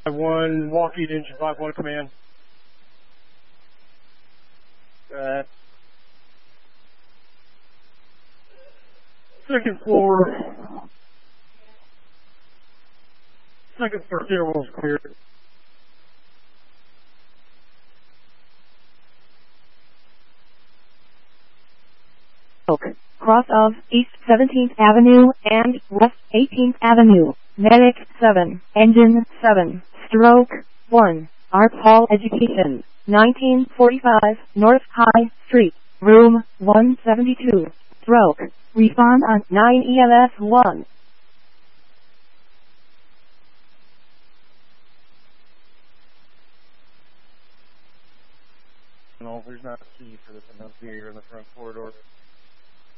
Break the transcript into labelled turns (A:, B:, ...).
A: 1, walkie to engine 5-1 command. Second floor stairwell is clear.
B: Cross of East 17th Avenue and West 18th Avenue. Medic 7, Engine 7, Stroke 1, Art Hall Education, 1945 North High Street, Room 172, Stroke. Respond on 9 EMS 1.
A: No, there's not a key for this enunciator in the front corridor.